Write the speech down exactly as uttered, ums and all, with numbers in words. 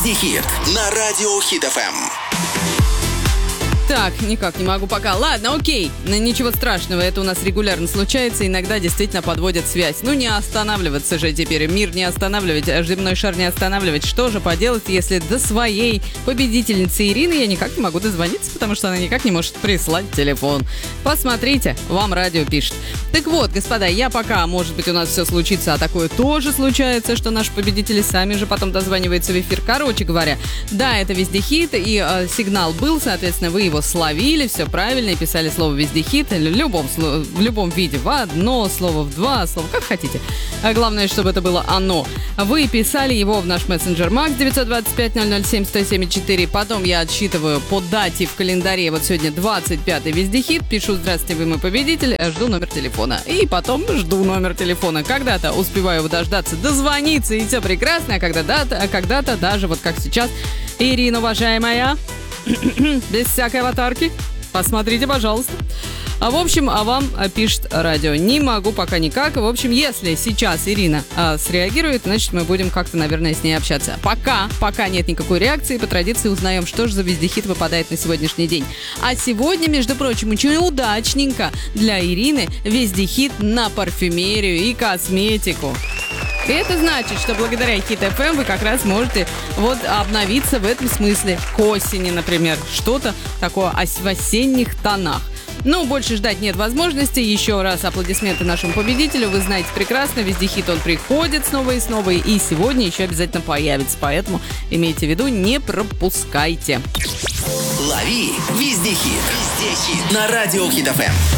Везде хит на радио Хит эф эм. Так, никак не могу пока. Ладно, окей. Но ничего страшного, это у нас регулярно случается. Иногда действительно подводят связь. Ну, не останавливаться же теперь. Мир не останавливать, а земной шар не останавливать. Что же поделать, если до своей победительницы Ирины я никак не могу дозвониться, потому что она никак не может прислать телефон. Посмотрите, вам радио пишет. Так вот, господа, я пока, может быть, у нас все случится, а такое тоже случается, что наши победители сами же потом дозваниваются в эфир. Короче говоря, да, это везде хит, и э, сигнал был, соответственно, вы его словили, все правильно, и писали слово «везде хит» в любом, в любом виде, в одно слово, в два слова, как хотите. А главное, чтобы это было оно. Вы писали его в наш мессенджер Макс девять два пять ноль ноль семь сто семь четыре. Потом я отсчитываю по дате в календаре. Вот сегодня двадцать пятый везде хит. Пишу «Здравствуйте, вы мой победитель», жду номер телефона. И потом жду номер телефона. Когда-то успеваю его дождаться, дозвониться, и все прекрасно, а когда-то, а когда-то даже вот как сейчас. Ирина, уважаемая, без всякой аватарки. Посмотрите, пожалуйста. А в общем, а вам пишет радио. Не могу пока никак. В общем, если сейчас Ирина а, среагирует, значит, мы будем как-то, наверное, с ней общаться. Пока, пока нет никакой реакции. По традиции узнаем, что же за вездехит выпадает на сегодняшний день. А сегодня, между прочим, очень удачненько для Ирины вездехит на парфюмерию и косметику. И это значит, что благодаря Хит эф эм вы как раз можете вот обновиться в этом смысле. К осени, например. Что-то такое в осенних тонах. Ну, больше ждать нет возможности. Еще раз аплодисменты нашему победителю. Вы знаете прекрасно, везде хит он приходит снова и снова. И сегодня еще обязательно появится. Поэтому имейте в виду, не пропускайте. Лови везде хит. Везде хит на радио Хит эф эм.